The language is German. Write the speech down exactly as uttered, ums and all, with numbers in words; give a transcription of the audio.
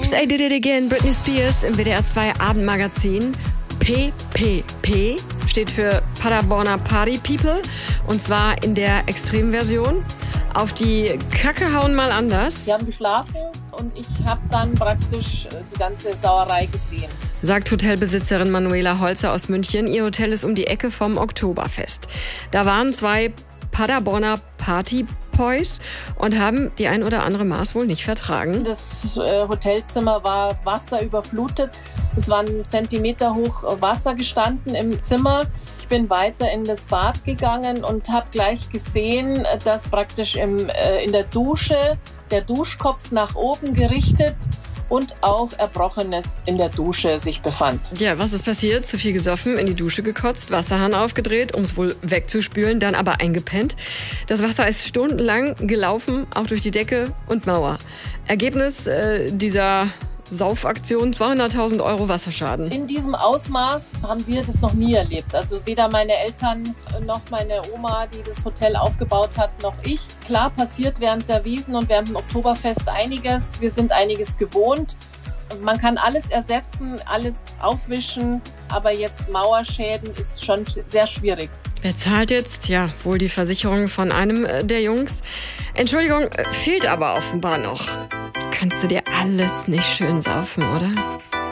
Oops, I Did It Again, Britney Spears im W D R zwei Abendmagazin. P P P steht für Paderborner Party People und zwar in der Extremversion. Auf die Kacke hauen mal anders. Wir haben geschlafen und ich habe dann praktisch die ganze Sauerei gesehen. Sagt Hotelbesitzerin Manuela Holzer aus München. Ihr Hotel ist um die Ecke vom Oktoberfest. Da waren zwei Paderborner Partyboys und haben die ein oder andere Maß wohl nicht vertragen. Das äh, Hotelzimmer war wasserüberflutet. Es war ein Zentimeter hoch Wasser gestanden im Zimmer. Ich bin weiter in das Bad gegangen und habe gleich gesehen, dass praktisch im, äh, in der Dusche der Duschkopf nach oben gerichtet und auch Erbrochenes in der Dusche sich befand. Ja, was ist passiert? Zu viel gesoffen, in die Dusche gekotzt, Wasserhahn aufgedreht, um es wohl wegzuspülen, dann aber eingepennt. Das Wasser ist stundenlang gelaufen, auch durch die Decke und Mauer. Ergebnis äh, dieser Saufaktion, zweihunderttausend Euro Wasserschaden. In diesem Ausmaß haben wir das noch nie erlebt. Also weder meine Eltern noch meine Oma, die das Hotel aufgebaut hat, noch ich. Klar passiert während der Wiesn und während dem Oktoberfest einiges. Wir sind einiges gewohnt. Man kann alles ersetzen, alles aufwischen, aber jetzt Mauerschäden ist schon sehr schwierig. Wer zahlt jetzt? Ja, wohl die Versicherung von einem der Jungs. Entschuldigung, fehlt aber offenbar noch. Kannst du dir alles nicht schön saufen, oder?